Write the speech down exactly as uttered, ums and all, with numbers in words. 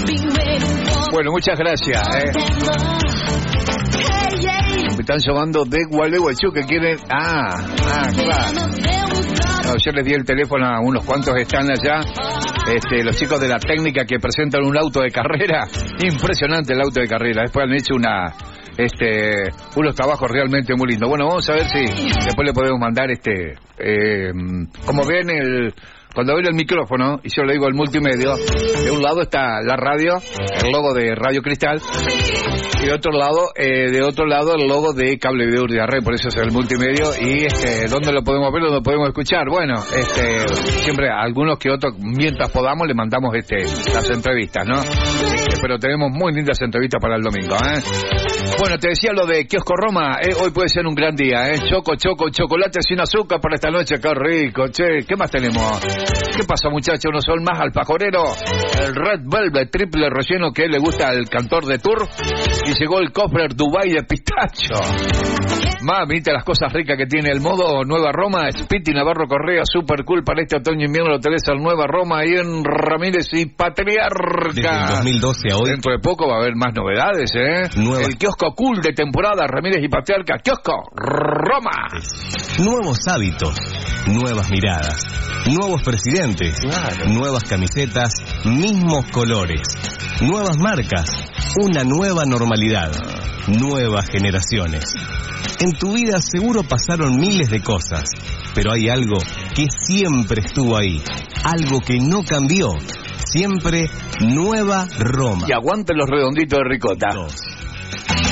Bueno, muchas gracias. ¿eh? Me están llamando de Gualeguaychú que quieren... Ah, ah, claro. No, yo les di el teléfono a unos cuantos que están allá. Este, los chicos de la técnica que presentan un auto de carrera. Impresionante el auto de carrera. Después han hecho una... Este, unos trabajos realmente muy lindos. Bueno, vamos a ver si después le podemos mandar este, eh, como ven el, cuando ven el micrófono, y yo le digo el multimedia, de un lado está la radio, el logo de Radio Cristal, y de otro lado, eh, de otro lado el logo de Cable Video Urdiarre, por eso es el multimedia, y este, ¿dónde lo podemos ver? ¿Dónde lo podemos escuchar? Bueno, este, siempre algunos que otros, mientras podamos, le mandamos este, las entrevistas, ¿no? Este, pero tenemos muy lindas entrevistas para el domingo, ¿eh? Bueno, te decía lo de Kiosco Roma, eh, hoy puede ser un gran día, ¿eh? Choco, choco, chocolate sin azúcar para esta noche, qué rico, che, ¿qué más tenemos? ¿Qué pasa, muchachos? ¿Uno son más alfajorero? El Red Velvet triple relleno que le gusta al cantor de Tour, y llegó el cofre Dubai de pistacho. Mamita, las cosas ricas que tiene el modo Nueva Roma, Spiti Navarro Correa, super cool para este otoño e invierno, lo tenés al Nueva Roma ahí en Ramírez y Patriarca. Desde el dos mil doce a hoy. Dentro de poco va a haber más novedades, ¿eh? Nueva. El kiosco cool de temporada, Ramírez y Patriarca, Kiosco Roma. Nuevos hábitos, nuevas miradas, nuevos presidentes, claro. Nuevas camisetas, mismos colores, nuevas marcas, una nueva normalidad, nuevas generaciones. En tu vida seguro pasaron miles de cosas, pero hay algo que siempre estuvo ahí, algo que no cambió, siempre Nueva Roma. Y aguante los redonditos de ricota. Dos.